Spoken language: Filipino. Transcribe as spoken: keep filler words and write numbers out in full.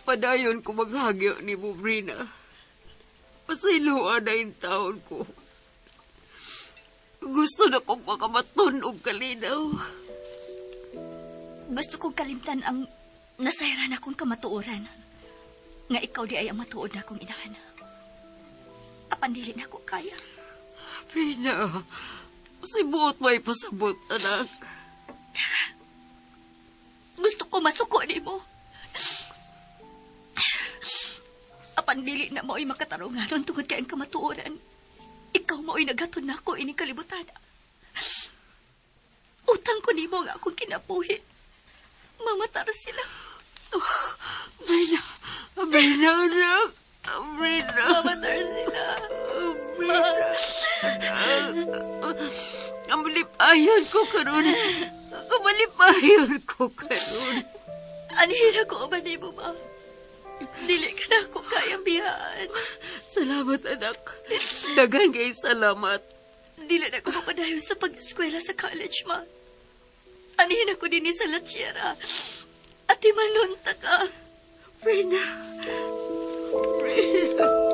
Padayon ko maghagyo ni Bubrina. Pasayloan na yung taon ko. Gusto na kong makamaton og kalinaw. Gusto kong kalimtan ang nasayran akong kamatuoran. Nga ikaw di ay ang matuod na akong inahan. Apan dili na ako kaya. Brina, sibuot mo ay pasabot, anak. Gusto ko masuko ni mo. Apan dili na mo ay makatarungan tungod kay ang kamatuoran. Ikaw mo ay naghatod na ako ini kalibutan. Utang ko ni mo nga akong kinabuhi. Mamatar sila. Oh, Brina, Brina, anak. Brina. Mamatar sila. Brina. Ang malipayon ko karon. Ang malipayon ko karon. Anhin ako ba ni mo, ma? Dili ka na ako kayang biyaan. Salamat, anak. Dagan kay salamat. Dili na ako mapadayon sa pag-eskwela sa college, ma. Anihin ako din sa Latiera. At imanunta ka. Brina. Brina.